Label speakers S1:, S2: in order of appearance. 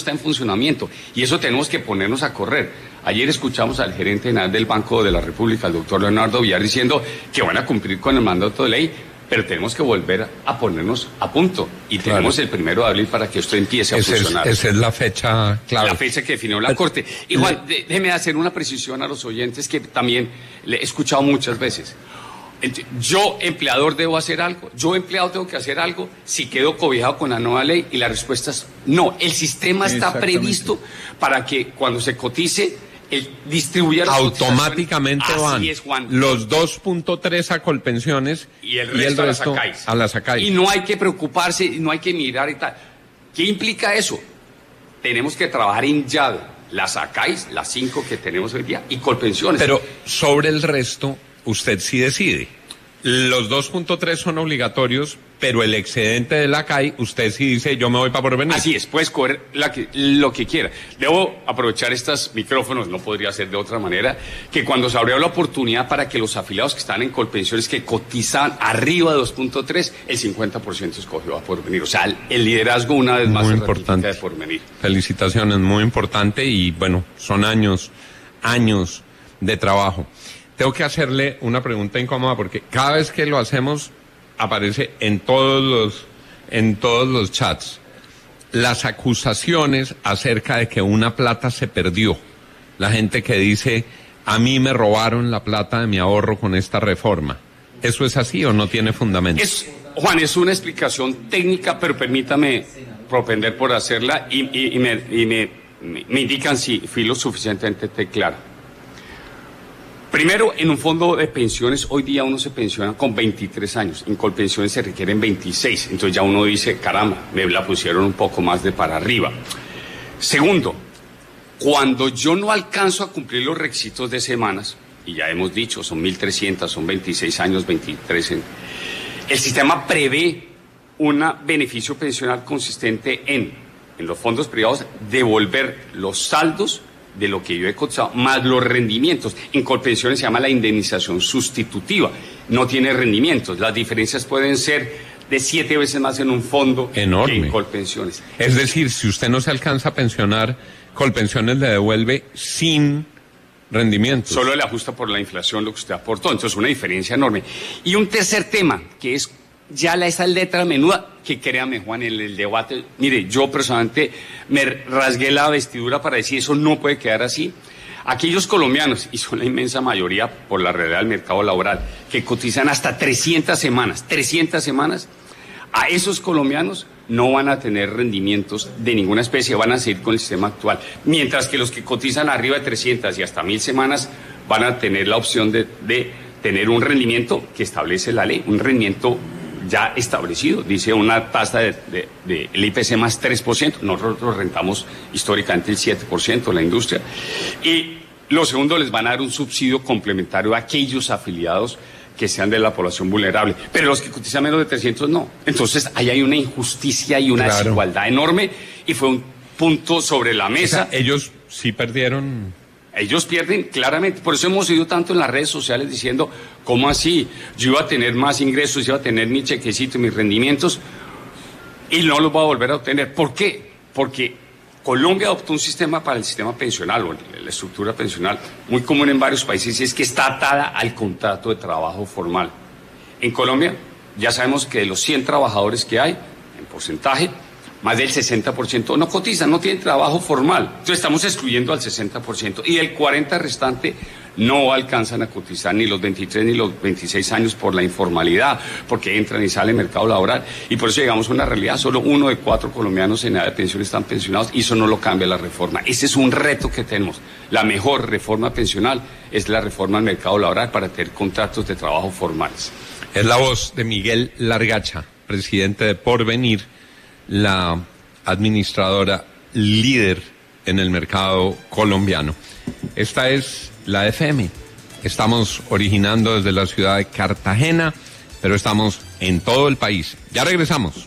S1: está en funcionamiento. Y eso tenemos que ponernos a correr. Ayer escuchamos al gerente general del Banco de la República, el doctor Leonardo Villar, diciendo que van a cumplir con el mandato de ley, pero tenemos que volver a ponernos a punto. Y tenemos el 1 de abril para que esto empiece a funcionar.
S2: Esa es la fecha clave.
S1: La fecha que definió la Corte. Y Juan, déjeme hacer una precisión a los oyentes que también le he escuchado muchas veces. Yo, empleador, debo hacer algo. Yo, empleado, tengo que hacer algo si quedo cobijado con la nueva ley. Y la respuesta es no. El sistema está previsto para que cuando se cotice, distribuya las
S2: automáticamente van
S1: es, Juan,
S2: los 2.3 a Colpensiones
S1: y el resto
S2: a las ACAIS.
S1: Y no hay que preocuparse, no hay que mirar y tal. ¿Qué implica eso? Tenemos que trabajar en llave. Las ACAIS, las 5 que tenemos hoy día, y Colpensiones.
S2: Pero sobre el resto, usted sí decide. Los 2.3 son obligatorios, pero el excedente de la CAI, usted sí dice, yo me voy para Porvenir.
S1: Así es, puedes coger lo que quiera. Debo aprovechar estos micrófonos, no podría ser de otra manera, que cuando se abrió la oportunidad para que los afiliados que están en Colpensiones que cotizan arriba de 2.3, el 50% escogió a Porvenir. O sea, el liderazgo una vez más
S2: muy
S1: se
S2: importante
S1: de Porvenir.
S2: Felicitaciones, muy importante y bueno, son años de trabajo. Tengo que hacerle una pregunta incómoda porque cada vez que lo hacemos aparece en todos los chats las acusaciones acerca de que una plata se perdió. La gente que dice, a mí me robaron la plata de mi ahorro con esta reforma. ¿Eso es así o no tiene fundamento?
S1: Juan, es una explicación técnica, pero permítame propender por hacerla y me indican si fui lo suficientemente claro. Primero, en un fondo de pensiones, hoy día uno se pensiona con 23 años. En Colpensiones se requieren 26. Entonces ya uno dice, caramba, me la pusieron un poco más de para arriba. Segundo, cuando yo no alcanzo a cumplir los requisitos de semanas, y ya hemos dicho, son 1.300, son 26 años, 23. El sistema prevé un beneficio pensional consistente en los fondos privados, devolver los saldos de lo que yo he cotizado, más los rendimientos. En Colpensiones se llama la indemnización sustitutiva. No tiene rendimientos. Las diferencias pueden ser de 7 veces más en un fondo
S2: enorme
S1: que en Colpensiones.
S2: Es decir, si usted no se alcanza a pensionar, Colpensiones le devuelve sin rendimientos. Solo
S1: le ajusta por la inflación lo que usted aportó. Entonces, una diferencia enorme. Y un tercer tema, que es ya esa letra menuda, que créame, Juan, en el debate, mire, yo personalmente me rasgué la vestidura para decir eso no puede quedar así. Aquellos colombianos, y son la inmensa mayoría por la realidad del mercado laboral, que cotizan hasta 300 semanas, a esos colombianos no van a tener rendimientos de ninguna especie, van a seguir con el sistema actual. Mientras que los que cotizan arriba de 300 y hasta 1.000 semanas van a tener la opción de tener un rendimiento que establece la ley, un rendimiento ya establecido, dice una tasa del IPC más 3%, nosotros rentamos históricamente el 7%, la industria, y lo segundo, les van a dar un subsidio complementario a aquellos afiliados que sean de la población vulnerable, pero los que cotizan menos de 300 no. Entonces ahí hay una injusticia y una desigualdad enorme, y fue un punto sobre la mesa.
S2: O sea, ellos sí perdieron.
S1: Ellos pierden claramente, por eso hemos ido tanto en las redes sociales diciendo, ¿cómo así? Yo iba a tener más ingresos, iba a tener mi chequecito, mis rendimientos, y no los voy a volver a obtener. ¿Por qué? Porque Colombia adoptó un sistema para el sistema pensional, o la estructura pensional, muy común en varios países, y es que está atada al contrato de trabajo formal. En Colombia, ya sabemos que de los 100 trabajadores que hay, en porcentaje, más del 60% no cotizan, no tienen trabajo formal. Entonces estamos excluyendo al 60%. Y el 40% restante no alcanzan a cotizar ni los 23 ni los 26 años por la informalidad, porque entran y salen al mercado laboral. Y por eso llegamos a una realidad, solo 1 de 4 colombianos en edad de pensión están pensionados, y eso no lo cambia la reforma. Ese es un reto que tenemos. La mejor reforma pensional es la reforma al mercado laboral para tener contratos de trabajo formales.
S2: Es la voz de Miguel Largacha, presidente de Porvenir, la administradora líder en el mercado colombiano. Esta es la FM. Estamos originando desde la ciudad de Cartagena, pero estamos en todo el país. Ya regresamos.